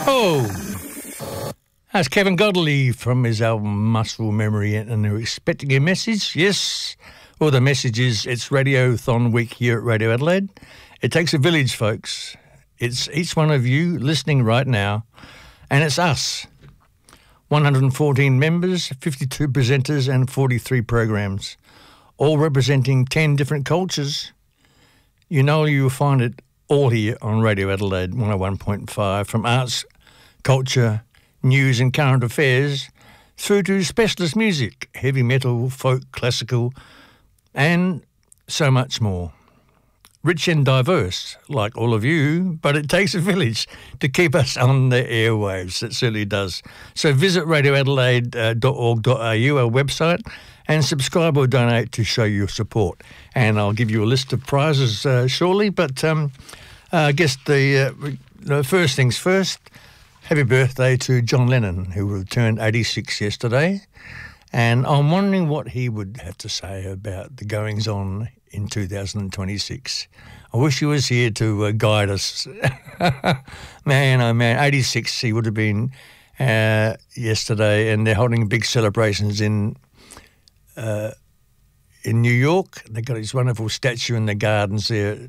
Oh, that's Kevin Godley from his album Muscle Memory, and they're expecting a message. Yes, well, the message is it's Radiothon Week here at Radio Adelaide. It takes a village, folks. It's each one of you listening right now, and it's us. 114 members, 52 presenters and 43 programs, all representing 10 different cultures. You know you'll find it all here on Radio Adelaide 101.5, from arts, culture, news and current affairs, through to specialist music, heavy metal, folk, classical, and so much more. Rich and diverse, like all of you, but it takes a village to keep us on the airwaves. It certainly does. So visit radioadelaide.org.au, our website, and subscribe or donate to show your support. And I'll give you a list of prizes shortly, but I guess the first things first, happy birthday to John Lennon, who turned 86 yesterday. And I'm wondering what he would have to say about the goings-on in 2026. I wish he was here to guide us. Man, oh man, 86 he would have been yesterday, and they're holding big celebrations in New York. They've got his wonderful statue in the gardens there,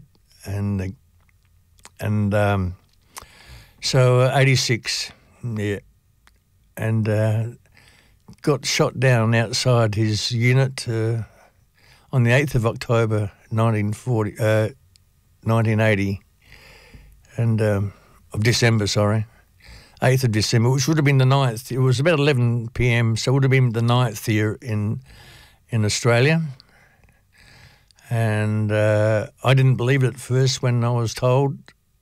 so 86, yeah, and got shot down outside his unit on the 8th of October 1980, and of December, 8th of December, which would have been the 9th. It was about 11 p.m, so it would have been the 9th here in Australia. And I didn't believe it at first when I was told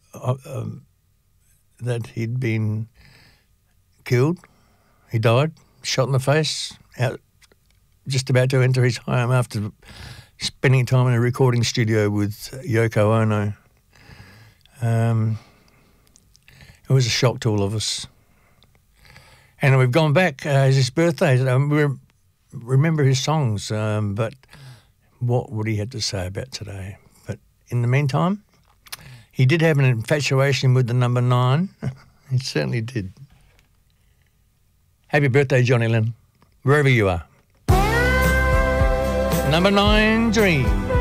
that he'd been killed. He died, shot in the face, out just about to enter his home after spending time in a recording studio with Yoko Ono. It was a shock to all of us. And we've gone back, it's his birthday. We remember his songs, but what would he have to say about today? But in the meantime, he did have an infatuation with the number 9. He certainly did. Happy birthday, Johnny Lennon, wherever you are. Number 9, Dream.